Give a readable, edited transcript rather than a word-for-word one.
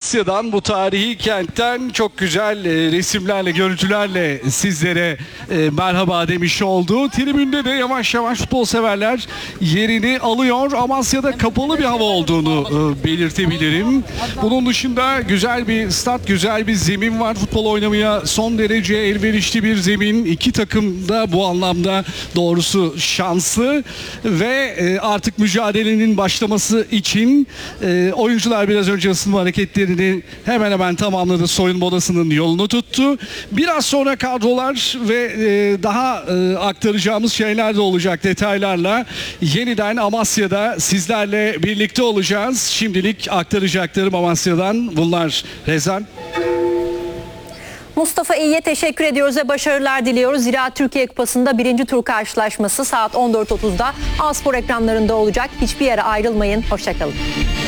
Amasya'dan, bu tarihi kentten çok güzel resimlerle, görüntülerle sizlere merhaba demiş oldu. Tribünde de yavaş yavaş futbol severler yerini alıyor. Amasya'da kapalı bir hava olduğunu belirtebilirim. Bunun dışında güzel bir stat, güzel bir zemin var. Futbol oynamaya son derece elverişli bir zemin. İki takım da bu anlamda doğrusu şanslı ve artık mücadelenin başlaması için oyuncular biraz önce ısınma hareketlerini hemen hemen tamamladı. Soyunma odasının yolunu tuttu. Biraz sonra kadrolar ve daha aktaracağımız şeyler de olacak detaylarla. Yeniden Amasya'da sizlerle birlikte olacağız. Şimdilik aktaracaklarım Amasya'dan bunlar. Rezan. Mustafa İyi'ye teşekkür ediyoruz ve başarılar diliyoruz. Zira Türkiye Kupası'nda 1. tur karşılaşması saat 14.30'da A Spor ekranlarında olacak. Hiçbir yere ayrılmayın. Hoşça kalın.